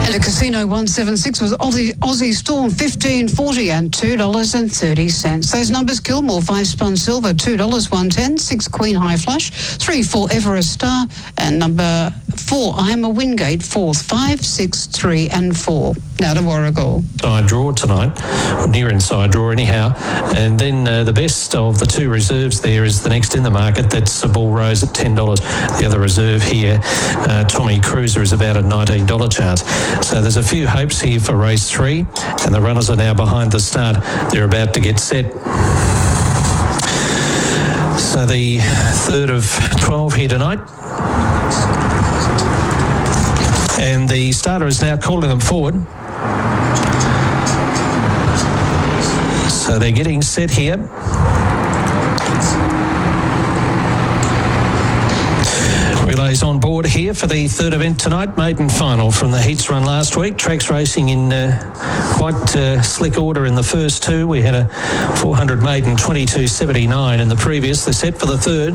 And a Casino 176 was Aussie Storm $15.40 and $2.30. Those numbers: Gilmore 5 Spun Silver $2 110, 6 Queen High Flush, 3 4 Everest Star, and number 4 I'm a Wingate 4th 5 6 3 and 4. Now to Warragul. Inside draw tonight, near inside draw anyhow, and then the best of the two reserves there is the next in the market. That's Bull Rose at $10. The other reserve here, Tommy Cruiser, is about a $19 chance. So there's a few hopes here for race 3, and the runners are now behind the start. They're about to get set. So the third of 12 here tonight. And the starter is now calling them forward. So they're getting set here. Relays on board here for the third event tonight. Maiden final from the heats run last week. Tracks racing in quite slick order in the first two. We had a 400 maiden 22.79 in the previous. They're set for the third.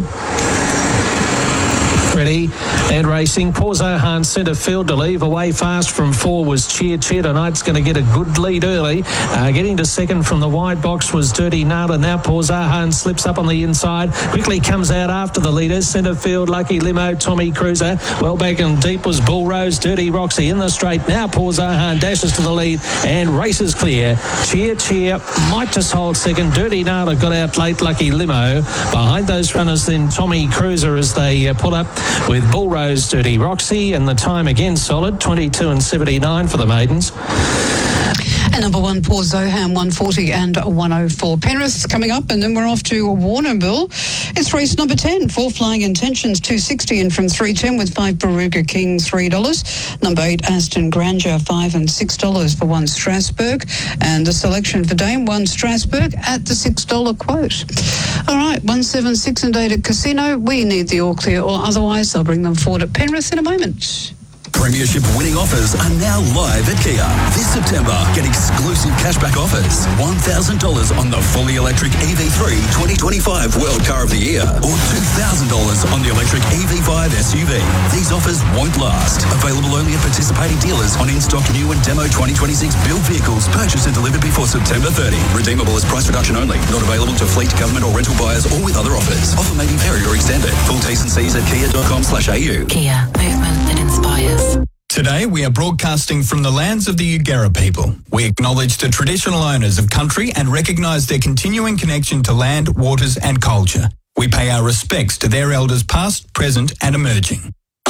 Ready and racing. Paul Zohan centre field to leave. Away fast from 4 was Cheer. Cheer tonight's going to get a good lead early. Getting to second from the wide box was Dirty Nada. Now Paul Zohan slips up on the inside. Quickly comes out after the leaders. Centre field, Lucky Limo, Tommy Cruiser. Well back and deep was Bull Rose, Dirty Roxy in the straight. Now Paul Zohan dashes to the lead and races clear. Cheer might just hold second. Dirty Nada got out late. Lucky Limo. Behind those runners then Tommy Cruiser as they pull up with Bull Rose, Dirty Roxy, and the time again solid, 22.79 for the maidens. And number 1, Paul Zohan, 140 and 104. Penrith's coming up, and then we're off to Warrnambool. It's race number 10, 4 Flying Intentions, 260 in from 310 with 5 Baruga King, $3. Number 8, Aston Granger, $5 and $6 for 1 Strasbourg. And the selection for Dame, 1 Strasbourg at the $6 quote. All right, 176 and 8 at Casino. We need the all clear, or otherwise I'll bring them forward at Penrith in a moment. Premiership winning offers are now live at Kia. This September, get exclusive cashback offers. $1,000 on the fully electric EV3 2025 World Car of the Year, or $2,000 on the electric EV5 SUV. These offers won't last. Available only at participating dealers on in-stock new and demo 2026 build vehicles purchased and delivered before September 30. Redeemable as price reduction only. Not available to fleet, government or rental buyers or with other offers. Offer may be varied or extended. Full T's and C's at kia.com/au. Kia, movement that inspires. Today, we are broadcasting from the lands of the Ugara people. We acknowledge the traditional owners of country and recognise their continuing connection to land, waters and culture. We pay our respects to their elders past, present and emerging.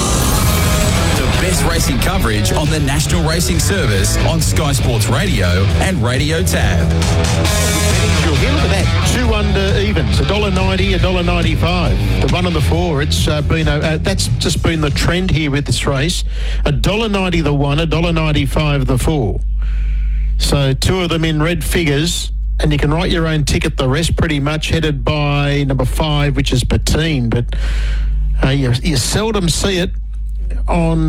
The best racing coverage on the National Racing Service on Sky Sports Radio and Radio Tab. Here, look at that. 2 under evens, $1.90, $1.95. The 1 and the 4, it's been that's just been the trend here with this race. $1.90 the 1, $1.95 the 4. So 2 of them in red figures, and you can write your own ticket. The rest pretty much headed by number 5, which is Patine, but you seldom see it on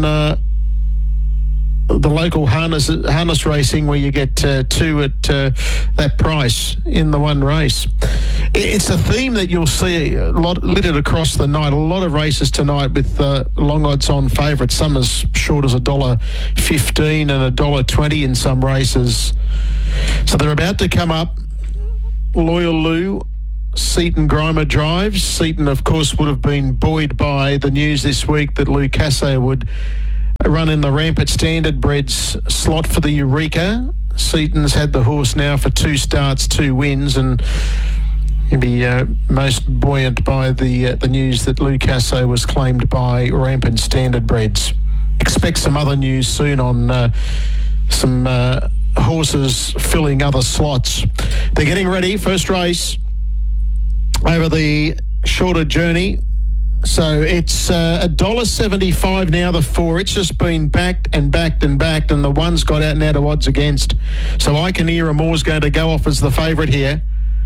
the local harness racing where you get 2 at that price in the one race. It's a theme that you'll see a lot littered across the night. A lot of races tonight with long odds on favourites, some as short as $1.15 and $1.20 in some races. So they're about to come up. Loyal Lou, Seaton Grimer drives. Seaton, of course, would have been buoyed by the news this week that Lou Casso would run in the Rampart Standard Breds slot for the Eureka. Seaton's had the horse now for 2 starts, 2 wins, and he'll be most buoyant by the news that Lou Casso was claimed by Rampart Standard Breds. Expect some other news soon on some horses filling other slots. They're getting ready. First race over the shorter journey. So it's $1.75 now, the 4. It's just been backed and backed and backed, and the 1's got out and out of odds against. So Iconera Moore's going to go off as the favourite here.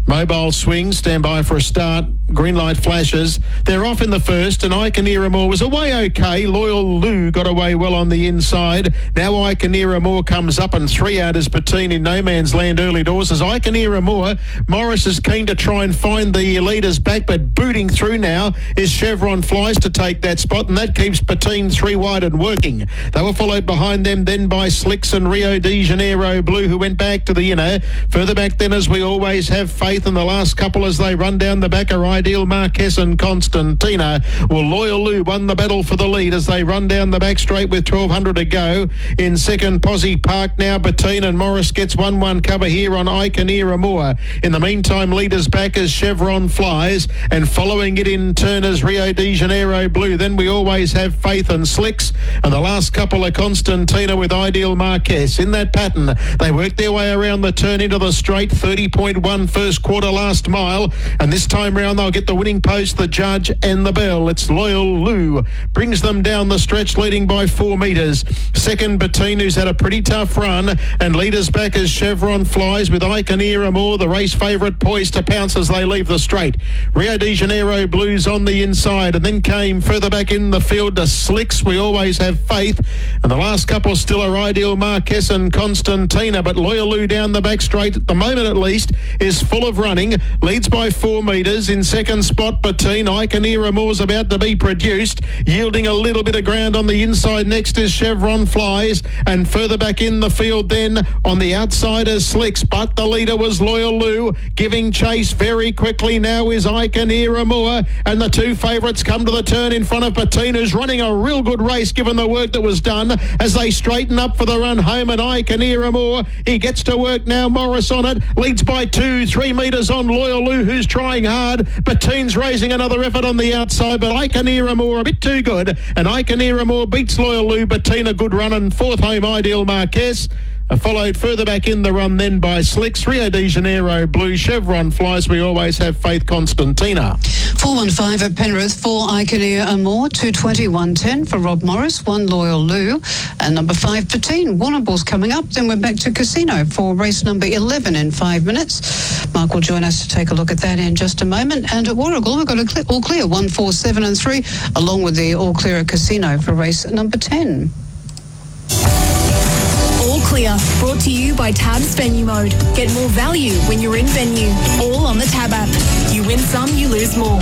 Mobile swings, stand by for a start. Green light flashes. They're off in the first, and Iconera was away okay. Loyal Lou got away well on the inside. Now Iconera comes up, and 3 out is Bettine in no man's land early doors. As Iconera Morris is keen to try and find the leaders back, but booting through now is Chevron Flies to take that spot, and that keeps Bettine 3 wide and working. They were followed behind them then by Slicks and Rio de Janeiro Blue, who went back to the inner. Further back then, as we always have faith in the last couple as they run down the back, are Ideal Marquez and Constantina. Well, Loyal Lou won the battle for the lead as they run down the back straight with 1,200 to go. In second, Posse Park now. Bettine and Morris gets 1-1 cover here on Iconera. In the meantime, leaders back as Chevron Flies, and following it in turn as Rio de Janeiro Blue. Then we always have faith and Slicks, and the last couple are Constantina with Ideal Marquez. In that pattern, they work their way around the turn into the straight. 30.1 first quarter last mile, and this time round they'll get the winning post, the judge and the bell. It's Loyal Lou brings them down the stretch, leading by 4 metres. Second, Bettine, who's had a pretty tough run, and leaders back as Chevron Flies with Iconera, the race favourite, poised to pounce as they leave the straight. Rio de Janeiro Blues on the inside, and then came further back in the field to Slicks. We always have faith, and the last couple still are Ideal Marquez and Constantina, but Loyal Lou down the back straight at the moment at least is full of running, leads by 4 metres. In second spot, Bettine. Iconera about to be produced, yielding a little bit of ground on the inside. Next is Chevron Flies, and further back in the field then on the outside is Slicks, but the leader was Loyal Lou, giving chase very quickly now is Iconera, and the 2 favourites come to the turn in front of Bettine, who's running a real good race given the work that was done as they straighten up for the run home. And Iconera, he gets to work now. Morris on it, leads by 2-3 metres on Loyal Lou, who's trying hard. Bettine's raising another effort on the outside, but Iconera a bit too good, and Iconera beats Loyal Lou. Bettine a good run, and fourth home Ideal Marquez. Followed further back in the run then by Slicks, Rio de Janeiro Blue, Chevron Flies. We always have faith, Constantina. 415 at Penrith, 4 Iconera, 220, 110 for Rob Morris, 1 Loyal Lou, and number 5 Bettine. Warrnambool's coming up. Then we're back to Casino for race number 11 in 5 minutes. Mark will join us to take a look at that in just a moment. And at Warragul, we've got a all clear 1, 4, 7 and 3, along with the all clear at Casino for race number 10. All Clear, brought to you by Tab's Venue Mode. Get more value when you're in venue. All on the Tab app. You win some, you lose more.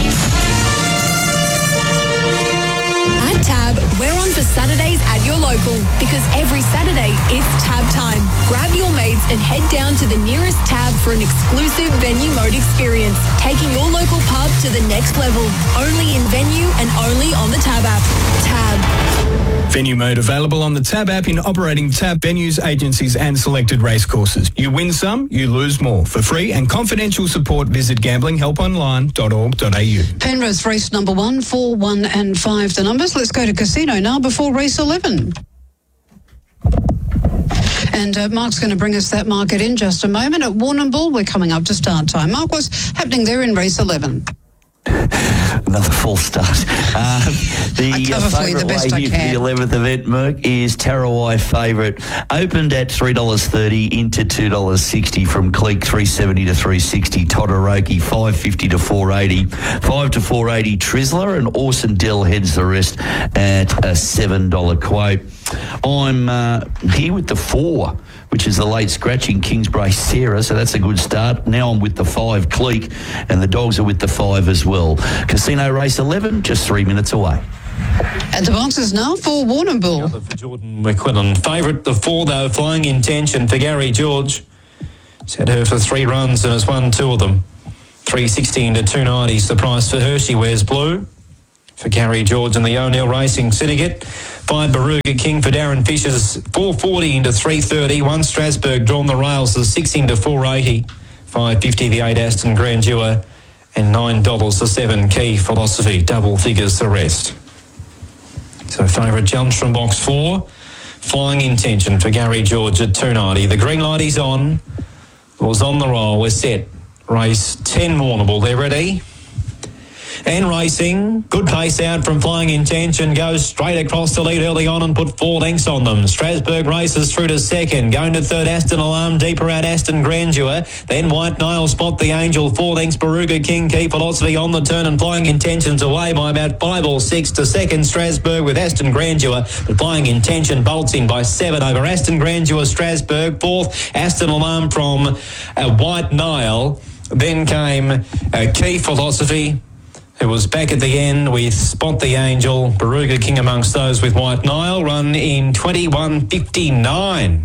At Tab, we're on for Saturdays at your local, because every Saturday it's Tab time. Grab your mates and head down to the nearest Tab for an exclusive Venue Mode experience, taking your local pub to the next level. Only in venue and only on the Tab app. Tab. Venue Mode available on the Tab app in operating Tab venues, agencies and selected racecourses. You win some, you lose more. For free and confidential support, visit gamblinghelponline.org.au. Penrith race number 1, 4, 1 and 5 the numbers. Let's go to Casino now before race 11. And Mark's going to bring us that market in just a moment. At Warrnambool, we're coming up to start time. Mark, what's happening there in race 11? Another false start. The favourite way here for the 11th event, Merck, is Tarawai favourite. Opened at $3.30 into $2.60 from Cleek, $3.70 to $3.60. Todoroki, $5.50 to $4.80. $5 to $4.80 Trisla, and Orson Dill heads the rest at a $7 quote. I'm here with the 4, which is the late scratching Kingsbury Sarah, so that's a good start. Now I'm with the 5 Cleek, and the dogs are with the 5 as well. Casino race 11, just 3 minutes away. At the boxes now for Warrnambool. For Jordan McQuillan. Favourite, the 4 though, Flying Intention for Gary George. He's had her for 3 runs and has won 2 of them. $3.16 to $2.90 is the price for her. She wears blue. For Gary George and the O'Neill Racing Syndicate. 5 Baruga King for Darren Fisher's $4.40 into $3.30. 1 Strasbourg drawn the rails is $6 into $4.80. $5.50 the 8 Aston Grandeur, and $9 the 7 Key Philosophy. Double figures the rest. So favourite jumps from box 4. Flying Intention for Gary George at $2.90. The green light is on. It was on the roll. We're set. Race 10 Warrnambool. They're ready. And racing, good pace out from Flying Intention, goes straight across the lead early on and put 4 lengths on them. Strasbourg races through to second, going to third, Aston Alarm, deeper out Aston Grandeur, then White Nile, Spot the Angel, 4 lengths, Baruga King, Key Philosophy on the turn, and Flying Intentions away by about 5 or 6 to second, Strasbourg with Aston Grandeur, but Flying Intention bolts in by 7 over Aston Grandeur, Strasbourg, fourth, Aston Alarm from White Nile, then came Key Philosophy, who was back at the end with Spot the Angel, Baruga King amongst those with White Nile, run in 21.59.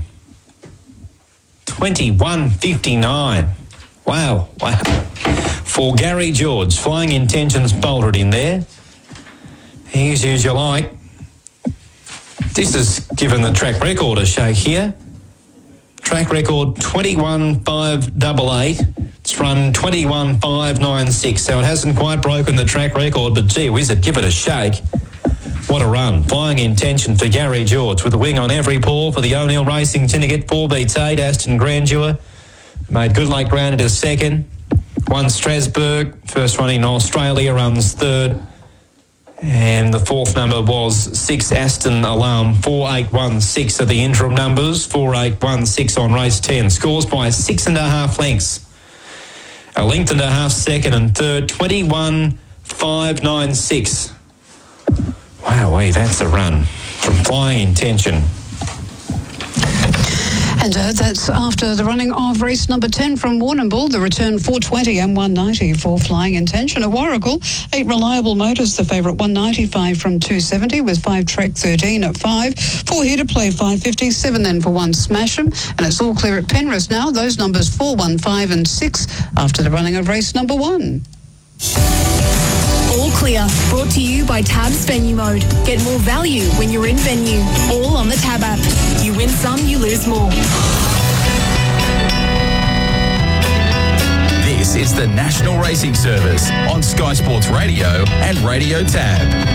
21.59. Wow. For Gary George, Flying Intentions bolted in there. Easy as you like. This has given the track record a shake here. Track record 21.588. It's run 21.596, so it hasn't quite broken the track record, but gee whiz it, give it a shake. What a run. Flying Intention for Gary George with a wing on every paw for the O'Neill Racing Syndicate. 4 beats 8, Aston Grandeur. Made good late ground into second. 1 Strasbourg, first run in Australia, runs third. And the fourth number was 6 Aston Alarm. 4.816 are the interim numbers. 4.816 on race 10. Scores by 6.5 lengths. A length and a half second and third. 21.596. Wowee, that's a run from Flying Intention. And that's after the running of race number 10 from Warrnambool, the return 420 and 190 for Flying Intention. At Warragul, 8 Reliable Motors, the favourite 195 from 270 with 5 Trek 13 at 5. 4 Here to Play 550, 7 then for 1 Smash 'em. And it's all clear at Penrith now. Those numbers 4, 1, 5 and 6 after the running of race number 1. All clear, brought to you by Tab's Venue Mode. Get more value when you're in venue. All on the Tab app. You win some, you lose more. This is the National Racing Service on Sky Sports Radio and Radio Tab.